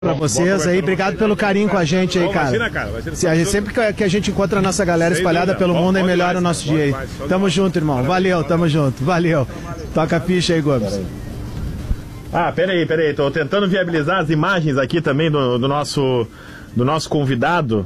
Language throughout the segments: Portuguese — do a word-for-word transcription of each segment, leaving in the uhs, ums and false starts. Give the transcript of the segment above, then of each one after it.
Pra vocês aí, obrigado pelo carinho com a gente aí, cara. Imagina, cara. Imagina, Se a gente, sempre que a gente encontra a nossa galera espalhada pelo mundo, aí melhora o nosso dia aí. Tamo junto, irmão. Valeu, tamo junto. Valeu. Toca a ficha aí, Gomes. Ah, peraí, peraí. Tô tentando viabilizar as imagens aqui também do, do nosso, do nosso convidado.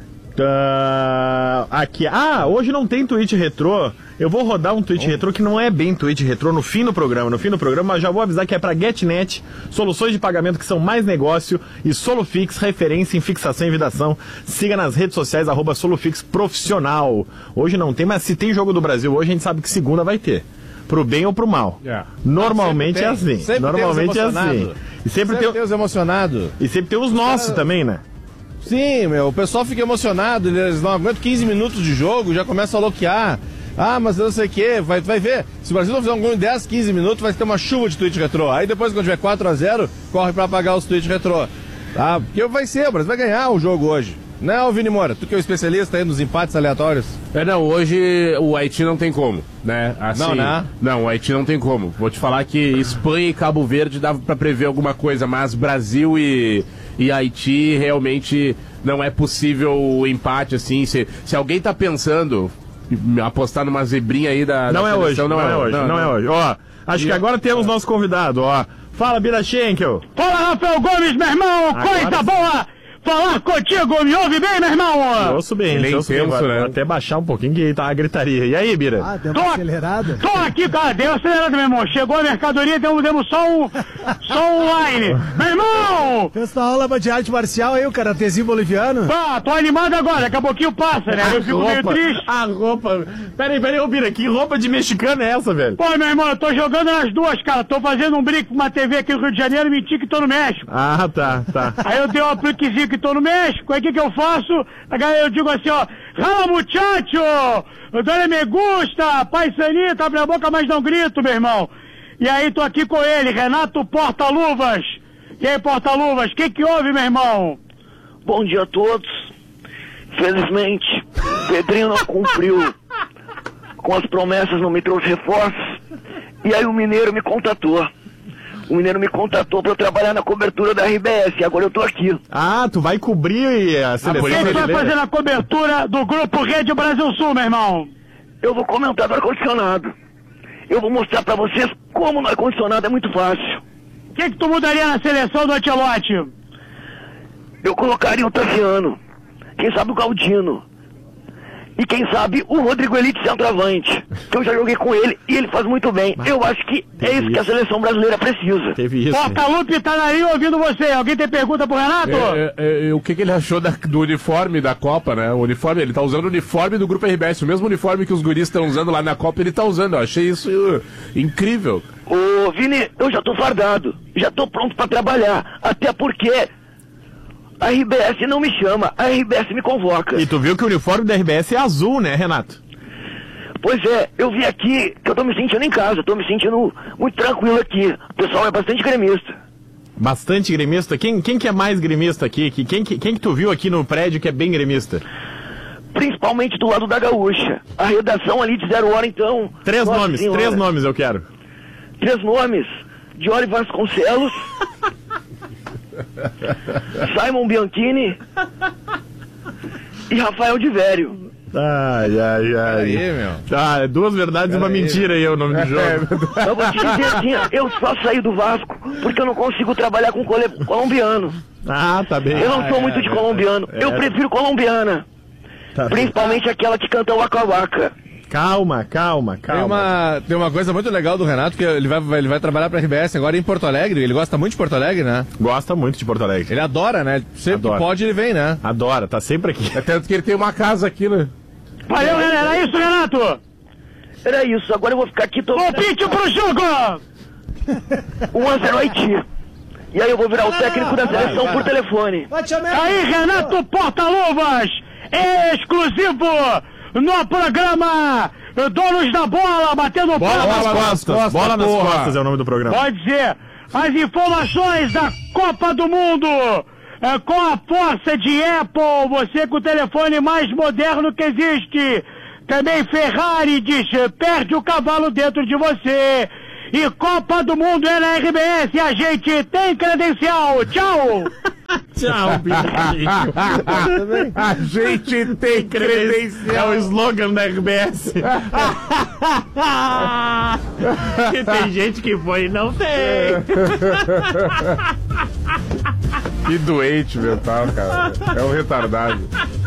Uh, aqui. Ah, hoje não tem tweet retrô. Eu vou rodar um tweet retrô que não é bem tweet retrô no fim do programa. No fim do programa, mas já vou avisar que é para GetNet, soluções de pagamento que são mais negócio, e Solufix, referência em fixação e vidação. Siga nas redes sociais, arroba Solufix Profissional. Hoje não tem, mas se tem jogo do Brasil hoje, a gente sabe que segunda vai ter. Pro bem ou pro mal. Yeah. Normalmente ah, é assim. Sempre Normalmente é assim. E sempre, sempre tem, tem os emocionados. E sempre tem os nossos cara... também, né? Sim, meu, o pessoal fica emocionado, eles não aguentam quinze minutos de jogo, já começam a loquear. Ah, mas eu não sei o que, vai, vai ver. Se o Brasil não fizer um gol em dez, quinze minutos, vai ter uma chuva de tweet retrô. Aí depois, quando tiver quatro a zero, corre pra apagar os tweets retrô. Tá? Porque vai ser, o Brasil vai ganhar o jogo hoje. Não, Vini Moura, tu que é o especialista aí nos empates aleatórios. É, não, hoje o Haiti não tem como, né? Assim, não, né? Não, o Haiti não tem como. Vou te falar que Espanha e Cabo Verde dava pra prever alguma coisa, mas Brasil e, e Haiti realmente não é possível o empate, assim. Se, se alguém tá pensando apostar numa zebrinha aí da, não da é hoje, não, não é hoje, não, não é hoje. Ó, acho e que agora temos é. nosso convidado, ó. Fala, Bira Schenkel. Fala, Rafael Gomes, meu irmão. Agora... Coisa boa falar contigo, me ouve bem, meu irmão? Eu ouço bem, eu ouço bem, né? Vou até baixar um pouquinho que tá a gritaria. E aí, Bira? Ah, deu uma tô, acelerada? Tô aqui, cara, deu acelerada, meu irmão. Chegou a mercadoria, demos, demos só um só online. Meu irmão! Fez tua aula de arte marcial aí, o karatezinho boliviano? Pá, tô animado agora, daqui a pouquinho passa, né? Eu fico roupa, meio triste. A roupa... Peraí, peraí, ô Bira, que roupa de mexicano é essa, velho? Pô, meu irmão, eu tô jogando nas duas, cara. Tô fazendo um brinco com uma T V aqui no Rio de Janeiro e menti que tô no México. Ah, tá, tá. Aí eu dei um apliquezinho que tô no México. Aí o que que eu faço? Eu digo assim, ó, rala muchacho, dole me gusta, paisanita, abre a boca, mas não grito, meu irmão. E aí tô aqui com ele, Renato Portaluvas. E aí, Portaluvas, o que que houve, meu irmão? Bom dia a todos. Felizmente, Pedrinho não cumpriu com as promessas, não me trouxe reforços. E aí o Mineiro me contatou. O Mineiro me contatou pra eu trabalhar na cobertura da R B S, e agora eu tô aqui. Ah, tu vai cobrir a seleção brasileira? Quem vai fazer na cobertura do Grupo Rede Brasil Sul, meu irmão? Eu vou comentar do ar-condicionado. Eu vou mostrar pra vocês como no ar-condicionado é muito fácil. O que que tu mudaria na seleção do Ancelotti? Eu colocaria o Tassiano, quem sabe o Galdino. E quem sabe o Rodrigo Elite centroavante, que eu já joguei com ele e ele faz muito bem. Mas eu acho que é isso, isso que a seleção brasileira precisa. Teve isso. Portalupe tá aí ouvindo você. Alguém tem pergunta pro Renato? É, é, é, o que, que ele achou da, do uniforme da Copa, né? O uniforme, ele tá usando o uniforme do Grupo R B S, o mesmo uniforme que os guris estão usando lá na Copa, ele tá usando. Eu achei isso uh, incrível. Ô, Vini, eu já tô fardado, já tô pronto pra trabalhar, até porque a R B S não me chama, a R B S me convoca. E tu viu que o uniforme da R B S é azul, né, Renato? Pois é, eu vi aqui que eu tô me sentindo em casa, tô me sentindo muito tranquilo aqui. O pessoal é bastante gremista. Bastante gremista? Quem, quem que é mais gremista aqui? Quem, quem, quem que tu viu aqui no prédio que é bem gremista? Principalmente do lado da Gaúcha. A redação ali de Zero Hora, então... Três nomes, senhora. três nomes eu quero. Três nomes. Diori Vasconcelos... Simon Bianchini e Rafael de Vério. Ai, ai, ai. Aí, meu. Ah, duas verdades e uma aí. mentira aí é o nome do jogo. Eu vou te dizer assim, eu só saí do Vasco porque eu não consigo trabalhar com cole... colombiano. Ah, tá bem. Eu não sou ah, muito é, de colombiano. É, eu é. prefiro colombiana. Tá Principalmente bem. aquela que canta o Waka Waka. Calma, calma, calma. Tem uma, tem uma coisa muito legal do Renato, que ele vai, ele vai trabalhar pra R B S agora em Porto Alegre. Ele gosta muito de Porto Alegre, né? Gosta muito de Porto Alegre. Ele adora, né? Sempre adora. que pode, ele vem, né? Adora, tá sempre aqui. É tanto que ele tem uma casa aqui, né? Valeu, galera. Era isso, Renato? Era isso. Agora eu vou ficar aqui... Tô... Palpite pro jogo! um a zero Haiti. E aí eu vou virar o técnico da seleção por telefone. Aí, Renato Portaluvas, exclusivo no programa Donos da Bola, batendo bola bola nas costas, costas, bola nas porra. costas é o nome do programa. Pode ser. As informações da Copa do Mundo é, com a força de Apple, você com o telefone mais moderno que existe. Também Ferrari diz, perde o cavalo dentro de você. E Copa do Mundo é na R B S, a gente tem credencial. Tchau! Tchau, Bicho. A gente tem credencial. É o slogan da R B S. Que tem gente que foi e não tem. Que doente mental, cara. É um retardado.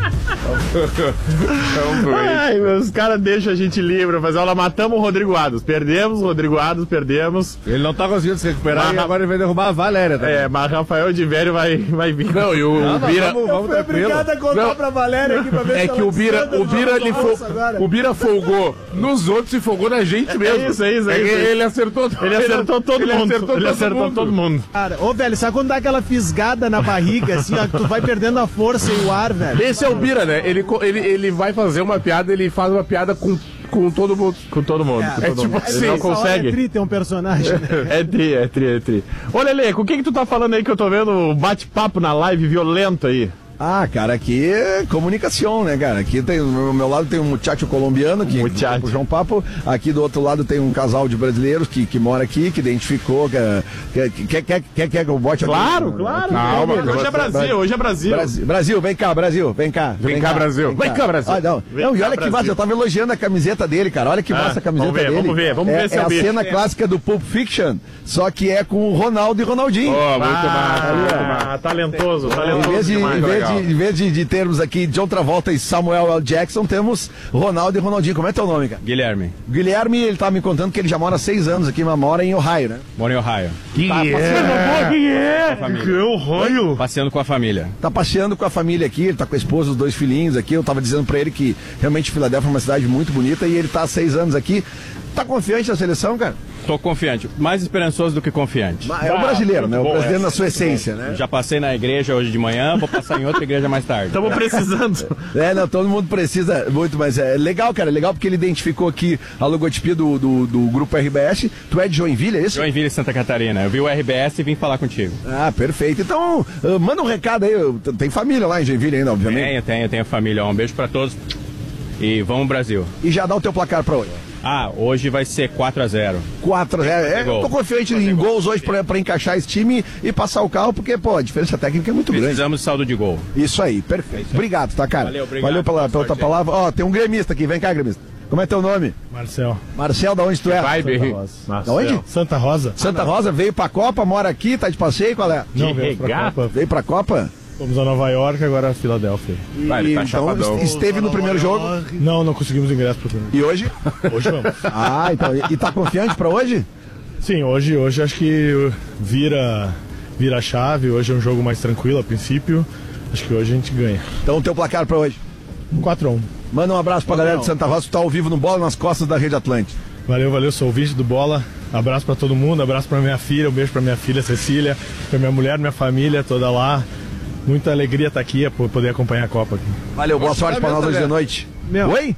É um doente. Ai, meus caras deixam a gente livre pra fazer. Olha, matamos o Rodrigo Ados. Perdemos o Rodrigo Ados, perdemos. Ele não tá conseguindo se recuperar Mas, e agora ele vai derrubar a Valéria também. É, mas Rafael de Velho vai, vai vir. Não, e o, Não, o não, Bira. vamos, vamos tranquilo. Obrigado a contar Não. pra Valéria aqui pra ver É se que ela o Bira, desanda o do Bira, jogo ele do fo... Alonso agora. o Bira folgou nos outros e folgou na gente mesmo. É isso, é isso, é que isso. Ele acertou Ele acertou todo ele mundo. Acertou ele todo acertou mundo. todo mundo. Cara, ô velho, sabe quando dá aquela fisgada na barriga, assim, ó, que tu vai perdendo a força e o ar, velho? Esse é o Bira, né? Ele, co- ele, ele vai fazer uma piada, ele faz uma piada com, com todo mundo. Com todo mundo. com É todo tipo mundo. assim, Ele não Essa hora consegue. É tri ter um personagem, né? É tri, é tri, é tri. Ô, Lelê, com o que que tu tá falando aí que eu tô vendo um bate-papo na live violento aí? Ah, cara, aqui é comunicação, né, cara? Aqui tem, do meu lado tem um muchacho colombiano que Muchacho. puxou um papo. Aqui do outro lado tem um casal de brasileiros que, que mora aqui, que identificou. Que, que, quer, quer, quer, quer que eu bote Claro, aqui? claro. Calma, hoje você- é Brasil, hoje é Brasil. Brasil, Brasil, vem cá, Brasil, vem cá. Vem cá, Brasil. Vem cá, Brasil. Ah, não. Vem não, e cá, olha que Brasil. massa, eu tava elogiando a camiseta dele, cara. Olha que Ah, massa a camiseta vamos ver, dele. vamos ver, vamos é, ver se é é o a bicho. cena clássica do Pulp Fiction, só que é com o Ronaldo e Ronaldinho. Ó, muito Ah, massa. ah, talentoso, Em talentoso vez, de, demais. em, vez legal. de, em vez de, de termos aqui John Travolta e Samuel L. Jackson, temos Ronaldo e Ronaldinho. Como é teu nome, cara? Guilherme, Guilherme, ele tava me contando que ele já mora há seis anos aqui, mas mora em Ohio, né? moro em Ohio. Que eu raio. Passeando com a família. Tá passeando com a família aqui, ele tá com a esposa, os dois filhinhos aqui. Eu tava dizendo pra ele que realmente Filadélfia é uma cidade muito bonita e ele tá há seis anos aqui. Tá confiante na seleção, cara? Tô confiante, mais esperançoso do que confiante. Mas é o brasileiro, né? O bom, brasileiro é. na sua essência, né? Já passei na igreja hoje de manhã, vou passar em outra igreja mais tarde. Estamos precisando. É, não, todo mundo precisa muito, mas é legal, cara, é legal porque ele identificou aqui a logotipia do, do, do grupo R B S. Tu é de Joinville, é isso? Joinville, Santa Catarina. Eu vi o R B S e vim falar contigo. Ah, perfeito. Então, uh, manda um recado aí. Tem família lá em Joinville ainda, obviamente. Tenho, tenho, tenho família. Um beijo pra todos. E vamos Brasil. E já dá o teu placar pra hoje. Ah, hoje vai ser quatro a zero. quatro, é, é, eu Gol. tô confiante em gols hoje pra, pra encaixar esse time e passar o carro, porque, pô, a diferença técnica é muito grande. Precisamos de saldo de gol. Isso aí, perfeito. Obrigado, tá, cara? Valeu, obrigado. Valeu pela, pela tua Sorte aí. palavra. Ó, tem um gremista aqui, vem cá, gremista. Como é teu nome? Marcel. Marcel, da onde tu é? Vibe. Da onde? Santa Rosa? Santa Rosa, veio pra Copa, mora aqui, tá de passeio, qual é? Não, Que veio pra regata. Copa. Veio pra Copa? Fomos a Nova York, agora a Filadélfia. Vai, ele tá então chapadão. esteve no primeiro jogo. Não, não conseguimos ingresso pro primeiro. E hoje? Hoje vamos. Ah, então. E tá confiante pra hoje? Sim, hoje, hoje acho que vira, vira a chave. Hoje é um jogo mais tranquilo a princípio. Acho que hoje a gente ganha. Então o teu placar pra hoje. quatro a um. Manda um abraço pra galera de Santa Rosa que tá ao vivo no Bola nas costas da Rede Atlântica. Valeu, valeu, sou ouvinte do Bola. Abraço pra todo mundo, abraço pra minha filha, um beijo pra minha filha Cecília, pra minha mulher, minha família toda lá. Muita alegria estar aqui, por poder acompanhar a Copa aqui. Valeu, boa sorte tá pra nós vendo, hoje de né? noite. Meu. Oi?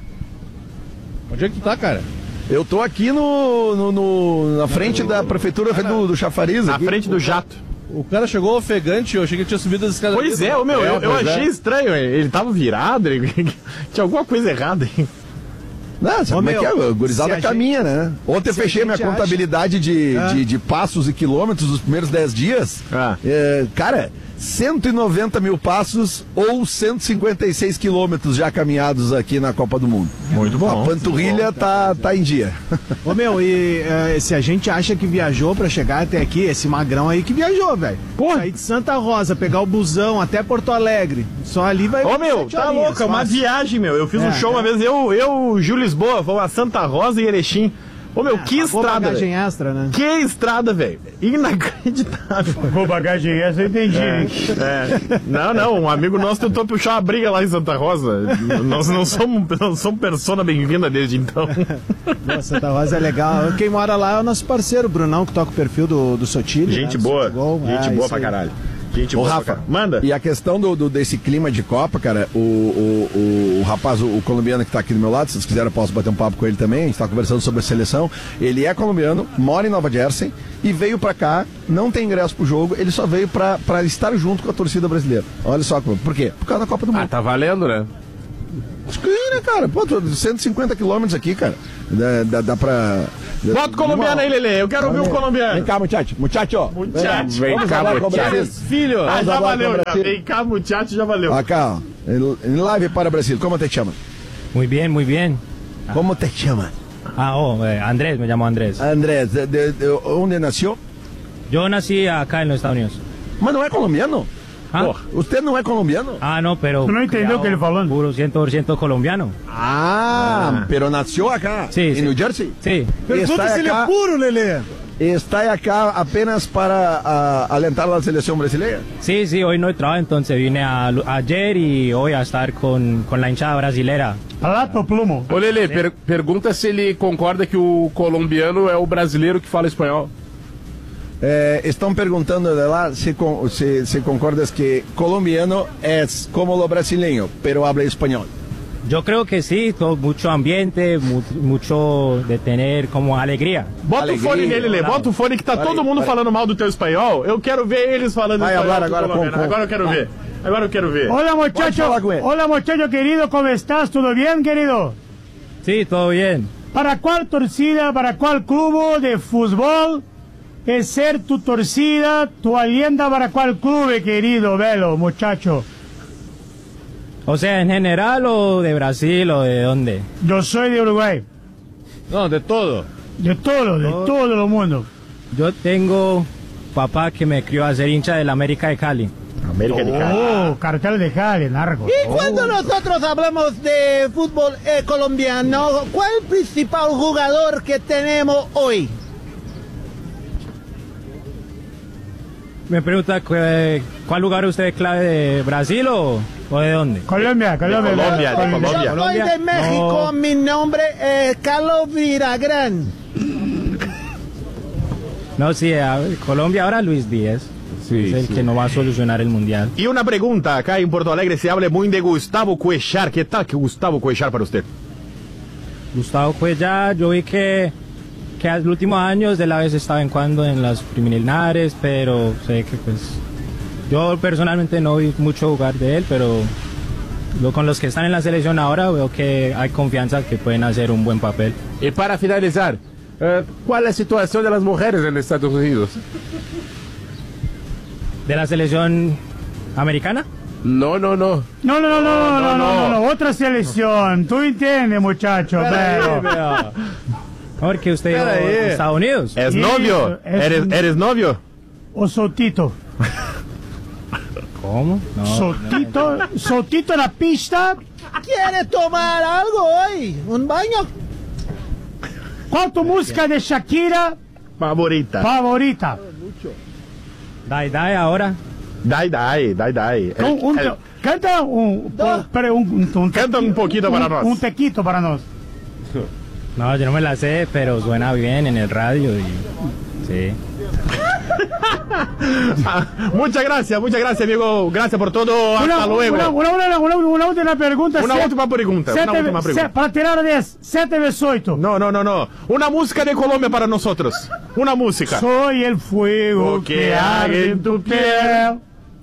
Onde é que tu tá, cara? Eu tô aqui no, no- no- na frente da prefeitura do, do Chafariz. Na aqui. frente do jato. O cara chegou ofegante, eu achei que ele tinha subido as escadas. Pois é, ô, meu, eu, eu pois é. achei estranho. Ele tava virado, ele... tinha alguma coisa errada aí. Não, sabe Ô, como é que é? meu, A gurizada se a caminha, né? Ontem eu se a fechei minha gente acha- contabilidade de, Ah. de, de passos e quilômetros dos primeiros dez dias. Ah. É, cara, cento e noventa mil passos ou cento e cinquenta e seis quilômetros já caminhados aqui na Copa do Mundo. Muito bom. A panturrilha tá, tá em dia. Ô meu, e eh, se a gente acha que viajou pra chegar até aqui, esse magrão aí que viajou, velho. Porra. Sair de Santa Rosa, pegar o busão até Porto Alegre. Só ali vai. Ô, meu, sete tá horinhas, louco, é uma fácil. viagem, meu. Eu fiz um É, show é. uma vez, eu, eu, Gil Lisboa, vamos a Santa Rosa e Erechim. Ô, meu, que Pagou estrada, bagagem velho. extra, né? Que estrada, velho. Inacreditável. Pô, bagagem essa eu entendi. hein? É. Não, não, um amigo nosso tentou puxar uma briga lá em Santa Rosa. Nós não somos, não somos persona bem-vinda desde então. Pô, Santa Rosa é legal. Quem mora lá é o nosso parceiro, Brunão, que toca o perfil do, do Sotile. Gente né, do boa, Futebol. gente É, boa isso pra aí. caralho. Gente Ô, boa pra Rafa, caralho. Manda. E a questão do, do- desse clima de Copa, cara, o, o, o, o rapaz, o, o colombiano que tá aqui do meu lado, se vocês quiserem eu posso bater um papo com ele também, a gente tá conversando sobre a seleção. Ele é colombiano, mora em Nova Jersey e veio pra cá, não tem ingresso pro jogo, ele só veio pra, pra estar junto com a torcida brasileira. Olha só, por quê? Por causa da Copa do Mundo. Ah, tá valendo, né? Acho que, né, cara? Pô, tô cento e cinquenta quilômetros aqui, cara. Dá, dá, dá pra... Bota o colombiano aí, Lelê. Eu quero ouvir o colombiano. Vem cá, muchacho. Muchacho. Muchacho. Vem Vamos cá, falar com o muchacho. Brasil. Filho. Ah, Vamos já falar valeu, com o já. Brasil. Vem cá, muchacho, já valeu. Acá, en, en live para Brasil. ¿Cómo te llamas? Muy bien, muy bien. ¿Cómo te llamas? Ah, oh, eh, Andrés, me llamo Andrés. Andrés, ¿de, de, de dónde nació? Yo nací acá en los Estados Unidos. Mas não é colombiano? Ah, Usted não é colombiano? ah no, pero... Tú no entendeu o que ele falando. Puro cien por ciento colombiano. Ah, pero nació acá, Sí, en sí. New Jersey. Sí. Está acá, puro, Lelê. está acá apenas para ah, alentar a la selección brasileña. Sí, sí, hoy no he trabajado, entonces vine a- ayer y hoy a estar con, con la hinchada brasilera. Plato plumo. Ô, Lelê, per- pergunta se ele concorda que o colombiano é o brasileiro que fala espanhol. Eh, están preguntando de lá si, con- si, si concordas que colombiano es como lo brasileño, pero habla español. Yo creo que sí, todo, mucho ambiente, mu- mucho de tener como alegría. Bota Alegria. o fone nele, Lelê. Bota o fone que tá Pare, todo mundo pare. falando mal do teu espanhol. Eu quero ver eles falando Vai espanhol. falar do agora colombiano. com- com- Agora eu quero ver. Agora eu quero ver. Hola Pode muchacho, falar com ele. hola muchacho querido, ¿cómo estás? ¿Todo bien, querido? Sí, todo bien. ¿Para cuál torcida, para cuál club de fútbol es ser tu torcida, tu alienta para cuál club, querido, velo, muchacho? O sea, en general o de Brasil o de dónde. Yo soy de Uruguay, Não, de todo. de todo, de todo el mundo. Yo tengo papá que me crió a ser hincha del América de Cali. América de Cali. Oh, cartel de Cali, narco. Y cuando nosotros hablamos de fútbol eh, colombiano, ¿cuál es el principal jugador que tenemos hoy? Me pregunta que- cuál lugar usted es clave de Brasil o, o de dónde. Colombia, Colombia, Colombia, de Colombia. Yo soy Colombia. de México, No. mi nombre es Carlos Villagrán. No, sí, a- Colombia ahora Luis Díaz. Sí, es el sí. que no va a solucionar el mundial. E uma pergunta, acá em Porto Alegre se habla muito de Gustavo Cuellar. Que tal que Gustavo Cuellar para usted? Gustavo Cuellar, yo vi que, que en los últimos años de la vez estaba en cuando en las preliminares, pero sé que pues yo personalmente no vi mucho jugar de él, pero lo- con los que están en la selección ahora veo que hay confianza que pueden hacer un buen papel. E para finalizar, eh, qual é a situação das mulheres nos Estados Unidos? ¿De la selección americana? Não, não, não. No, no, no, no, no, no, no, no, otra selección. Tú entiendes, muchacho, pero... Porque usted Espera dijo aí. Estados Unidos. És Isso, novio? és- Eres, eres novio? O Sotito. ¿Cómo? No, Sotito, Sotito en la pista. ¿Quiere tomar algo hoy? ¿Un baño? ¿Cuál tu música de Shakira Favorita. favorita? Dai, dai, ahora. Dai, dai, dai, dai. Un- un- El- canta un, por- pero un, un, un Canta un poquito para un- nós. Un tequito para nos. No, yo no me la sé, pero suena bien en el radio y sí. Ah, muchas gracias, muchas gracias, amigo. Gracias por todo. Hasta Una, luego. una, una, una, una, una última pregunta. Una Sete- última pergunta, sete una ve- última pergunta. se- Para tirar diez, siete vezes ocho. No, no, no, no. Una música de Colombia para nosotros. Una música. Soy el fuego Lo que que arde en tu piel.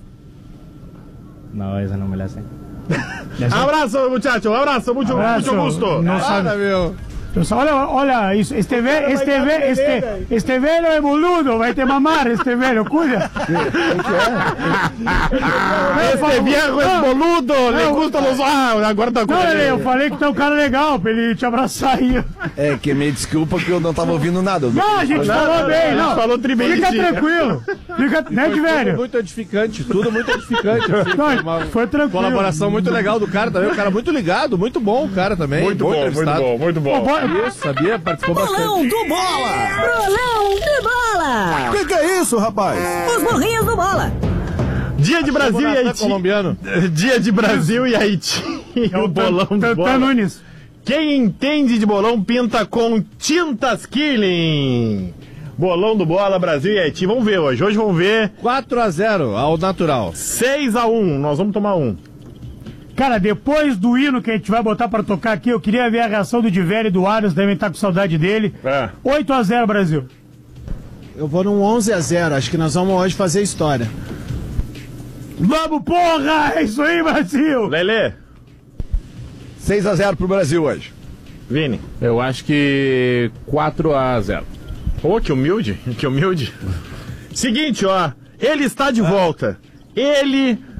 No, esa no me la sé. Abrazo, muchacho. Abrazo. Mucho, Abrazo. mucho gusto. No Para, sabe. meu. Pues, hola, hola, is- este ve, este ve, este, este velo es boludo, vai te mamar este velo, cuida. Este viejo es boludo. Le Não, gustan los. Ah, agora tá com Não, ele. eu falei que tá um cara legal pra ele te abraçar aí. É que me desculpa que eu não tava ouvindo nada. Não, a gente Não, falou não, bem, a gente não. falou tri bem de Fica ti. tranquilo. Fica, né, de Tudo velho? muito edificante, tudo muito edificante. assim, Não, foi uma foi tranquilo. colaboração muito legal do cara também. O cara muito ligado, muito bom o cara também. Muito bom, muito entrevistado. bom, muito bom. Pô, bo- Isso, sabia? Participou bastante. Bolão do Bola! Bolão do Bola! O que, que é isso, rapaz? Os burrinhos do Bola! Dia de Brasil e Bonatão Haiti. colombiano. Dia de Brasil e Haiti. É o bolão do Tan- bola. Tan Nunes. Quem entende de bolão pinta com tintas Killing. Bolão do Bola, Brasil e Haiti. Vamos ver hoje. Hoje vamos ver quatro a zero ao natural. seis a um. Nós vamos tomar um. Cara, depois do hino que a gente vai botar pra tocar aqui, eu queria ver a reação do Divério e do Arias, devem estar com saudade dele. É. oito a zero Brasil. Eu vou num onze a zero, acho que nós vamos hoje fazer história. Vamos, porra! É isso aí, Brasil! Lelê. seis a zero pro Brasil hoje. Vini? Eu acho que quatro a zero. Ô, que humilde, que humilde. Seguinte, ó, ele está de volta. Ele